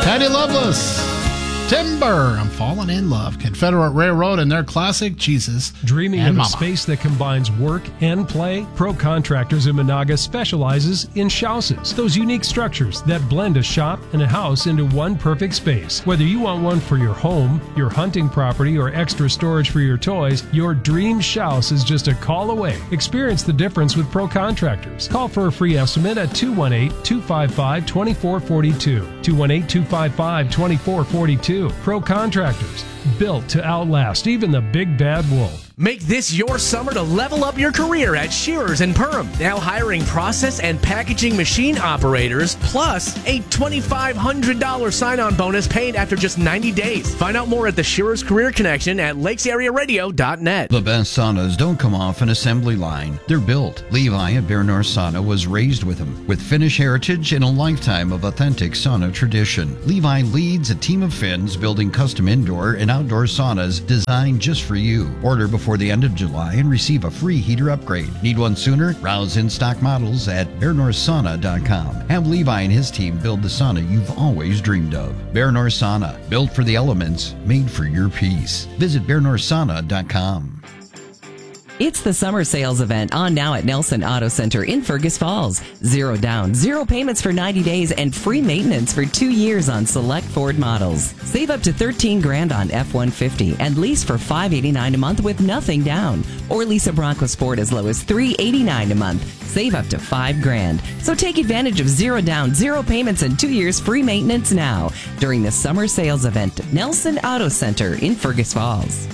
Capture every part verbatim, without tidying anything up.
Patty Loveless, Timber, I'm Falling in Love, Confederate Railroad and their classic Jesus. Dreaming and of Mama. a space that combines work and play? Pro Contractors in Monaga specializes in shouses, those unique structures that blend a shop and a house into one perfect space. Whether you want one for your home, your hunting property, or extra storage for your toys, your dream shouse is just a call away. Experience the difference with Pro Contractors. Call for a free estimate at two one eight, two five five, two four four two, two one eight, two five five, two four four two. Pro Contractors, built to outlast even the big bad wolf. Make this your summer to level up your career at Shearers and Perm. Now hiring process and packaging machine operators, plus a twenty-five hundred dollars sign-on bonus paid after just ninety days. Find out more at the Shearers Career Connection at lakes area radio dot net. The best saunas don't come off an assembly line. They're built. Levi at Bear North Sauna was raised with them, with Finnish heritage and a lifetime of authentic sauna tradition. Levi leads a team of Finns building custom indoor and outdoor saunas designed just for you. Order before Before the end of July and receive a free heater upgrade. Need one sooner? Browse in-stock models at bear north sauna dot com. Have Levi and his team build the sauna you've always dreamed of. Bear North Sauna, built for the elements, made for your peace. Visit bear north sauna dot com. It's the summer sales event on now at Nelson Auto Center in Fergus Falls. Zero down, zero payments for ninety days, and free maintenance for two years on select Ford models. Save up to thirteen grand on F one fifty and lease for five eighty-nine a month with nothing down. Or lease a Bronco Sport as low as three eighty-nine a month. Save up to five grand. So take advantage of zero down, zero payments, and two years free maintenance now during the summer sales event at Nelson Auto Center in Fergus Falls.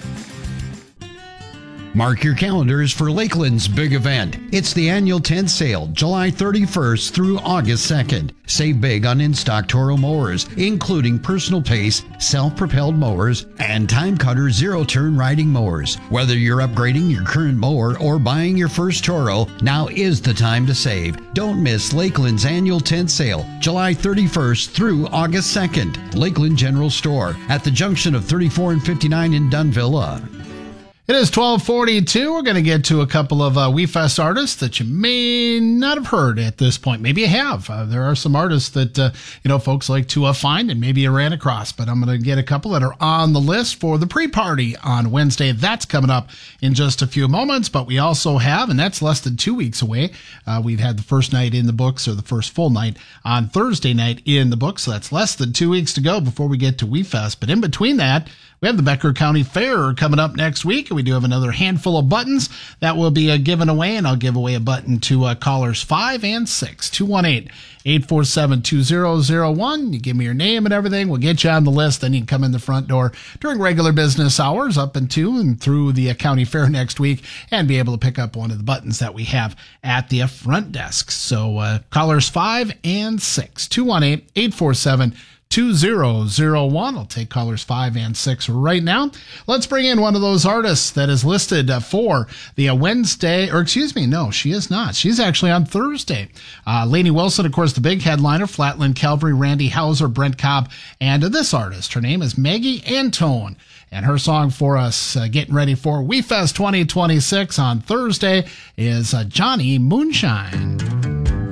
Mark your calendars for Lakeland's big event. It's the annual tent sale, July thirty-first through August second. Save big on in-stock Toro mowers, including personal pace, self-propelled mowers, and time cutter zero-turn riding mowers. Whether you're upgrading your current mower or buying your first Toro, now is the time to save. Don't miss Lakeland's annual tent sale, July thirty-first through August second. Lakeland General Store at the junction of thirty-four and fifty-nine in Dunvilla. It is twelve forty-two. We're going to get to a couple of uh, WeFest artists that you may not have heard at this point. Maybe you have. Uh, there are some artists that, uh, you know, folks like to uh, find and maybe you ran across. But I'm going to get a couple that are on the list for the pre-party on Wednesday. That's coming up in just a few moments. But we also have, and that's less than two weeks away, uh, we've had the first night in the books, or the first full night on Thursday night in the books. So that's less than two weeks to go before we get to WeFest. But in between that, we have the Becker County Fair coming up next week, and we do have another handful of buttons that will be uh, given away, and I'll give away a button to uh, callers five and six, two one eight, eight four seven, two zero zero one. You give me your name and everything, we'll get you on the list, then you can come in the front door during regular business hours up until and through the uh, county fair next week and be able to pick up one of the buttons that we have at the uh, front desk. So uh, callers five and six, two one eight, eight four seven, two zero zero one. I'll take callers five and six right now. Let's bring in one of those artists that is listed uh, for the uh, Wednesday, or excuse me, no, she is not. She's actually on Thursday. Uh, Lainey Wilson, of course, the big headliner, Flatland Calvary, Randy Hauser, Brent Cobb, and uh, this artist. Her name is Maggie Antone. And her song for us, uh, getting ready for WeFest twenty twenty-six on Thursday, is uh, Johnny Moonshine.